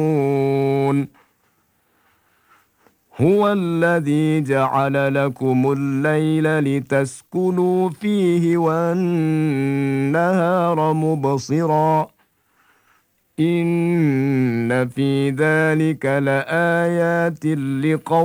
هو الذي جعل لكم الليل لتسكنوا فيه والنهار مبصرا إن في ذلك لآيات لقوم